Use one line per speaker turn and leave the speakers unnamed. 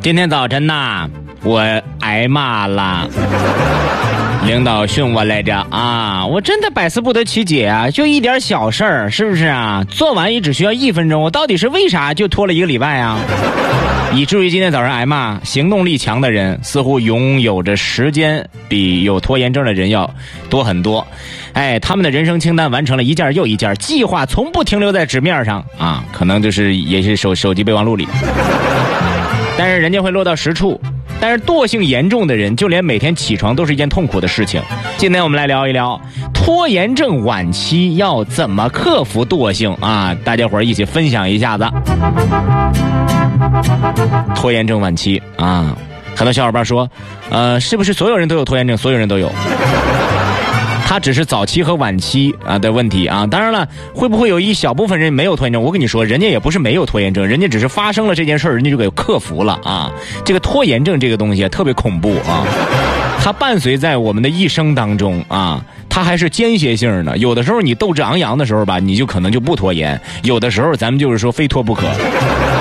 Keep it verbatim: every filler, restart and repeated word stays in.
今天早晨呐，我挨骂了，领导训我来着啊！我真的百思不得其解啊，就一点小事儿，是不是啊？做完也只需要一分钟，我到底是为啥就拖了一个礼拜啊？以至于今天早上挨骂。行动力强的人似乎拥有着时间比有拖延症的人要多很多。哎，他们的人生清单完成了一件又一件，计划从不停留在纸面上啊，可能就是也是手手机备忘录里。但是人家会落到实处。但是惰性严重的人，就连每天起床都是一件痛苦的事情。今天我们来聊一聊拖延症晚期要怎么克服惰性啊！大家伙儿一起分享一下子。拖延症晚期啊，很多小伙伴说，呃，是不是所有人都有拖延症？所有人都有。它只是早期和晚期啊的问题啊，当然了，会不会有一小部分人没有拖延症？我跟你说，人家也不是没有拖延症，人家只是发生了这件事儿，人家就给克服了啊。这个拖延症这个东西特别恐怖啊，它伴随在我们的一生当中啊，它还是间歇性的。有的时候你斗志昂扬的时候吧，你就可能就不拖延；有的时候咱们就是说非拖不可。